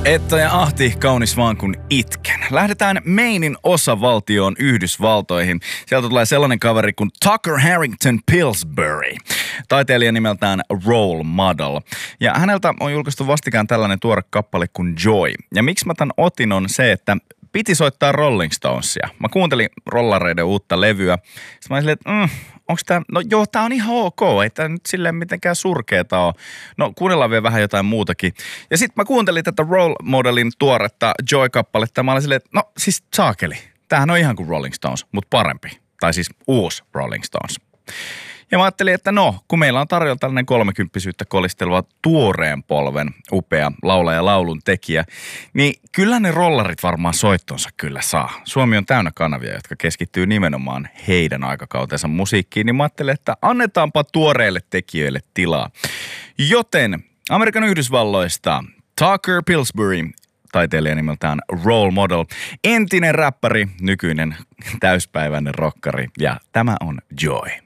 Että ja ahti, kaunis vaan kun itken. Lähdetään Mainin osavaltioon Yhdysvaltoihin. Sieltä tulee sellainen kaveri kuin Tucker Harrington Pillsbury. Taiteilija nimeltään Role Model. Ja häneltä on julkaistu vastikään tällainen tuore kappale kuin Joy. Ja miksi mä tän otin on se, että piti soittaa Rolling Stonesia. Mä kuuntelin rollareiden uutta levyä. Sitten mä olin silleen, että onks tää, no joo, tää on ihan ok, ei tää nyt silleen mitenkään surkeeta ole. No kuunnellaan vielä vähän jotain muutakin. Ja sit mä kuuntelin tätä Role Modelin tuoretta Joy-kappaletta ja mä olin silleen, että no siis saakeli. Tämähän on ihan kuin Rolling Stones, mutta parempi. Tai siis uusi Rolling Stones. Ja mä ajattelin, että no, kun meillä on tarjolla tällainen 30-syyttä kolisteleva tuoreen polven upea laulaja laulun tekijä, niin kyllä ne rollarit varmaan soittonsa kyllä saa. Suomi on täynnä kanavia, jotka keskittyy nimenomaan heidän aikakautensa musiikkiin, niin mä ajattelin, että annetaanpa tuoreille tekijöille tilaa. Joten Amerikan Yhdysvalloista Tucker Pillsbury, taiteilija nimeltään Role Model, entinen räppäri, nykyinen täyspäiväinen rokkari ja tämä on Joy.